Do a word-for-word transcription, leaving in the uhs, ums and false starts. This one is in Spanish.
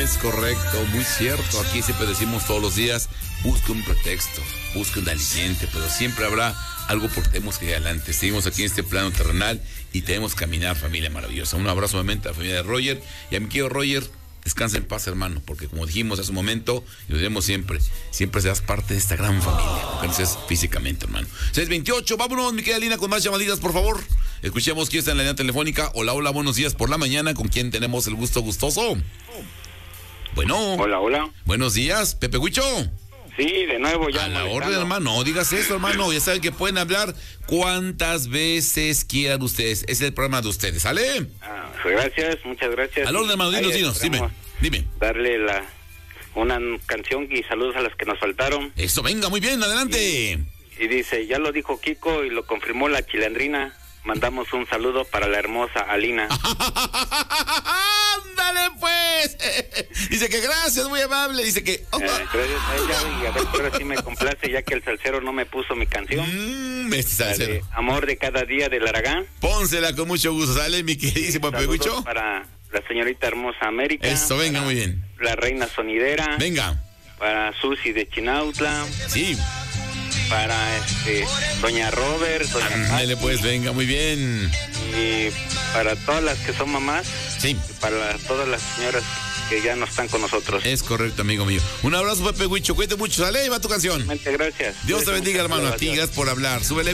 Es correcto, muy cierto. Aquí siempre decimos todos los días, busque un pretexto, busque un aliciente, pero siempre habrá algo por tenemos que ir adelante. Seguimos aquí en este plano terrenal y tenemos que caminar, familia maravillosa. Un abrazo nuevamente a la familia de Roger y a mi querido Roger. Descansa en paz, hermano, porque como dijimos hace un momento, y lo diremos siempre, siempre serás parte de esta gran familia, aunque no seas físicamente, hermano. seis veintiocho, vámonos, mi querida Lina, con más llamaditas, por favor. Escuchemos quién está en la línea telefónica. Hola, hola, buenos días por la mañana. ¿Con quién tenemos el gusto gustoso? Bueno. Hola, hola. Buenos días, Pepe Huicho. Sí, de nuevo ya. A la orden, hermano, no digas eso, hermano. Ya saben que pueden hablar cuantas veces quieran ustedes. Ese es el programa de ustedes, ¿sale? Ah, gracias, muchas gracias. A la orden, hermano, dinos, Ahí dinos, dime, dime. Darle la una canción y saludos a las que nos faltaron. Eso, venga, muy bien, adelante. Y, y dice, ya lo dijo Kiko y lo confirmó la chilandrina. Mandamos un saludo para la hermosa Alina. ¡Ándale, pues! Dice que gracias, muy amable. Dice que... Oh. Eh, gracias a ella, y a ver si ahora sí me complace, ya que el salsero no me puso mi canción. Mmm, este salsero. De Amor de cada día del Aragán. Pónsela con mucho gusto, ¿sale, mi queridísimo Pepe Huicho? Para la señorita hermosa América. Eso, venga, muy bien. La reina sonidera. Venga. Para Susi de Chinautla. Sí. Para este doña Robert, doña Dale, pues, venga, muy bien. Y para todas las que son mamás. Sí. Para todas las señoras que ya no están con nosotros. Es correcto, amigo mío. Un abrazo, Pepe Huicho. Cuídate mucho. Sale, y va tu canción. Gracias. Dios te bendiga, hermano. A ti, gracias por hablar. Súbele.